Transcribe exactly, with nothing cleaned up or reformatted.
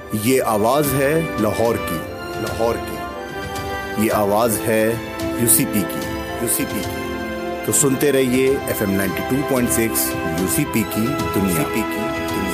ये आवाज है लाहौर की, लाहौर की। ये आवाज है यूसीपी की, यूसीपी की। तो सुनते रहिए F M ninety two point six UCP की दुनिया, की दुनिया।